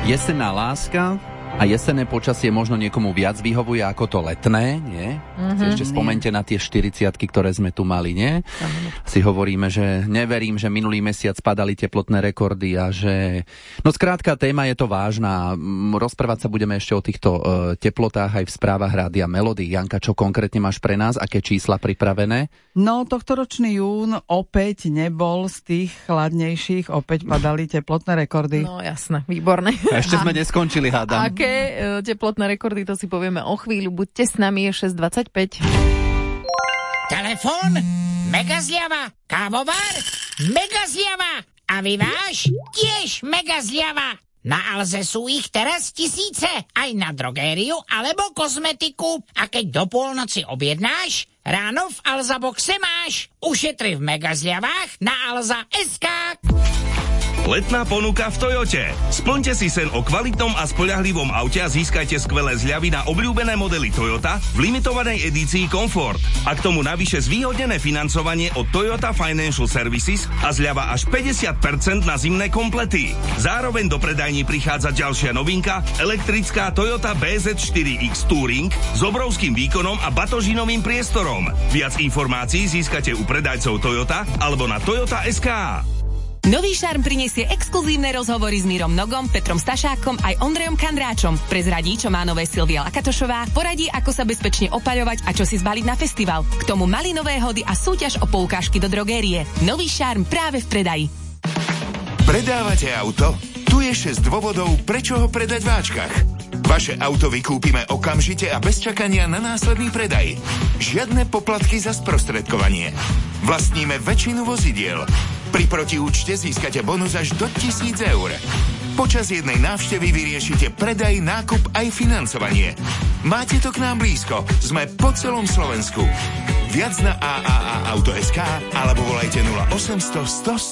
Jesenná láska a jesenné počasie možno niekomu viac vyhovuje ako to letné, nie? Ešte spomente na tie 40-ky, ktoré sme tu mali, nie? Si hovoríme, že neverím, že minulý mesiac padali teplotné rekordy a že... No skrátka, téma je to vážna. Rozprávať sa budeme ešte o týchto teplotách aj v správach Rádia Melody. Janka, čo konkrétne máš pre nás? Aké čísla pripravené? No, tohtoročný jún opäť nebol z tých chladnejších. Opäť padali teplotné rekordy. No jasné, výborné. Ešte sme neskončili, hádam. Aké teplotné rekordy, to si povieme o chvíľu. Buďte s nami, je 6:25. Telefón, mega zľava, kávovar, mega zľava. A vy váš, tiež mega zľava. Na Alze sú ich teraz tisíce, aj na drogériu alebo kozmetiku. A keď do polnoci objednáš, ráno v Alza boxe máš. Ušetri v mega zľavách na Alza.sk. Letná ponuka v Toyote. Splňte si sen o kvalitnom a spoľahlivom aute a získajte skvelé zľavy na obľúbené modely Toyota v limitovanej edícii Comfort. A k tomu navyše zvýhodnené financovanie od Toyota Financial Services a zľava až 50% na zimné komplety. Zároveň do predajní prichádza ďalšia novinka, elektrická Toyota BZ4X Touring s obrovským výkonom a batožinovým priestorom. Viac informácií získate u predajcov Toyota alebo na Toyota.sk. Nový šarm prinesie exkluzívne rozhovory s Mírom Nogom, Petrom Stašákom aj Ondrejom Kandráčom. Prezradí, čo má nové Silvia Lakatošová, poradí, ako sa bezpečne opaľovať a čo si zbaliť na festival. K tomu malinové hody a súťaž o poukážky do drogérie. Nový šarm práve v predaji. Predávate auto? Tu je 6 dôvodov, prečo ho predať v Ačkach. Vaše auto vykúpime okamžite a bez čakania na následný predaj. Žiadne poplatky za sprostredkovanie. Vlastníme väčšinu vozidiel. Pri protiúčte získate bonus až do 1000 eur. Počas jednej návštevy vyriešite predaj, nákup aj financovanie. Máte to k nám blízko. Sme po celom Slovensku. Viac na AAA-auto.sk alebo volajte 0800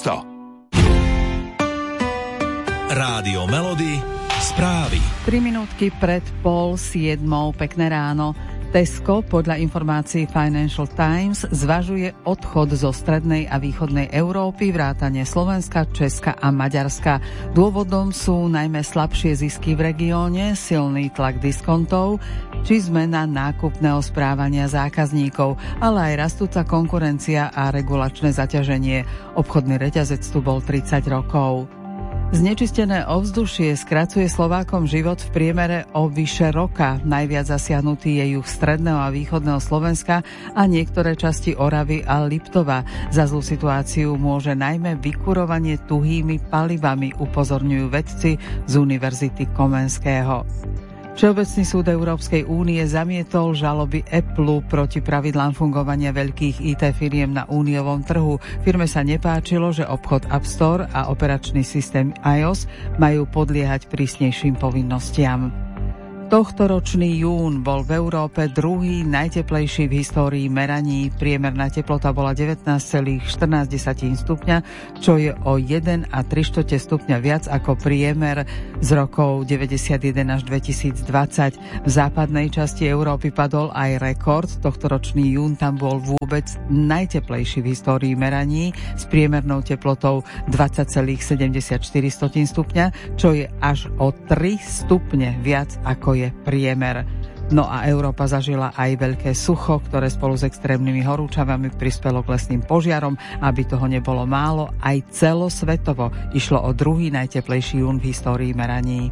100 100. Rádio Melody, správy. 3 minútky pred 6:30, pekné ráno. Tesco podľa informácií Financial Times zvažuje odchod zo strednej a východnej Európy, vrátane Slovenska, Česka a Maďarska. Dôvodom sú najmä slabšie zisky v regióne, silný tlak diskontov či zmena nákupného správania zákazníkov, ale aj rastúca konkurencia a regulačné zaťaženie. Obchodný reťazec tu bol 30 rokov. Znečistené ovzdušie skracuje Slovákom život v priemere o vyše roka. Najviac zasiahnutý je juh stredného a východného Slovenska a niektoré časti Oravy a Liptova. Za zlú situáciu môže najmä vykurovanie tuhými palivami, upozorňujú vedci z Univerzity Komenského. Všeobecný súd Európskej únie zamietol žaloby Apple proti pravidlám fungovania veľkých IT firiem na úniovom trhu. Firme sa nepáčilo, že obchod App Store a operačný systém iOS majú podliehať prísnejším povinnostiam. Tohtoročný jún bol v Európe druhý najteplejší v histórii meraní. Priemerná teplota bola 19,14 stupňa, čo je o 1,3 stupňa viac ako priemer z rokov 91 až 2020. V západnej časti Európy padol aj rekord. Tohtoročný jún tam bol vôbec najteplejší v histórii meraní s priemernou teplotou 20,74 stupňa, čo je až o 3 stupne viac ako je priemer. No a Európa zažila aj veľké sucho, ktoré spolu s extrémnymi horúčavami prispelo k lesným požiarom. Aby toho nebolo málo, aj celosvetovo išlo o druhý najteplejší jún v histórii meraní.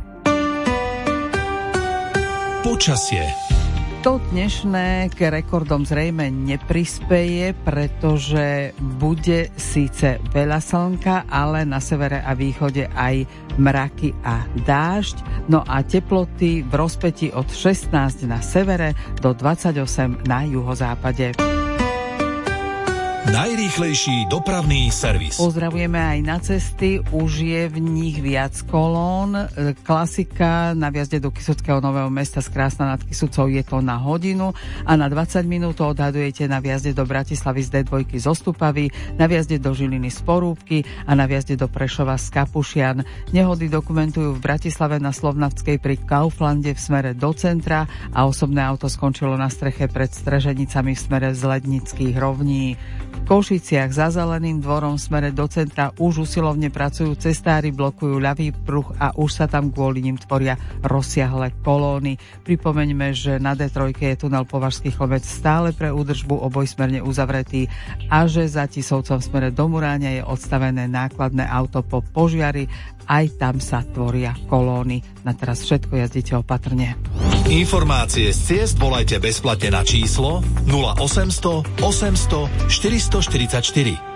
Počasie. To dnešné k rekordom zrejme neprispeje, pretože bude síce veľa slnka, ale na severe a východe aj mraky a dážď. No a teploty v rozpätí od 16 na severe do 28 na juhozápade. Najrýchlejší dopravný servis. Pozdravujeme aj na cesty, už je v nich viac kolón. Klasika na vjazde do Kysuckého Nového Mesta z Krásna nad Kysucou je to na hodinu a na 20 minút odhadujete na vjazde do Bratislavy z D2 zo Stupavy, na vjazde do Žiliny z Porúbky a na vjazde do Prešova z Kapušian. Nehody dokumentujú v Bratislave na Slovnavskej pri Kauflande v smere do centra a osobné auto skončilo na streche pred Streženicami v smere z Lednických rovní. V V Košiciach za Zeleným dvorom v smere do centra už usilovne pracujú cestári, blokujú ľavý pruh a už sa tam kvôli nim tvoria rozsiahle kolóny. Pripomeňme, že na D3 je tunel Považský Chlmec stále pre údržbu obojsmerne uzavretý a že za Tisovcom v smere do Muráňa je odstavené nákladné auto po požiari. Aj tam sa tvoria kolóny. Na teraz všetko, jazdite opatrne. Informácie z ciest volajte bezplatne na číslo 0800 800 444.